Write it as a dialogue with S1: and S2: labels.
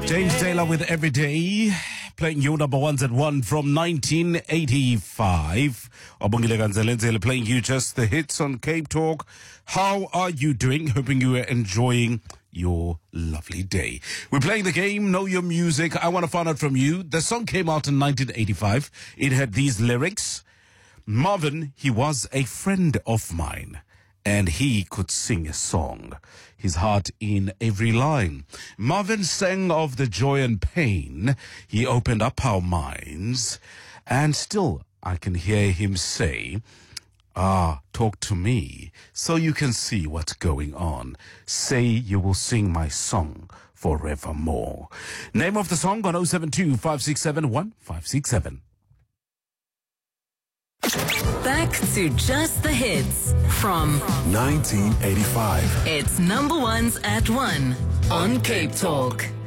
S1: James Taylor with Every Day, playing your number ones at 1 from 1985. Abongile Ganzelenzele playing you just the hits on Cape Talk. How are you doing? Hoping you are enjoying your lovely day. We're playing the game, Know Your Music. I want to find out from you. The song came out in 1985. It had these lyrics. Marvin, he was a friend of mine, and he could sing a song, his heart in every line. Marvin sang of the joy and pain. He opened up our minds, and still I can hear him say, talk to me so you can see what's going on. Say you will sing my song forevermore. Name of the song on 072-567-1567.
S2: Back to just the hits from
S3: 1985.
S2: It's number ones at 1 on Cape Talk.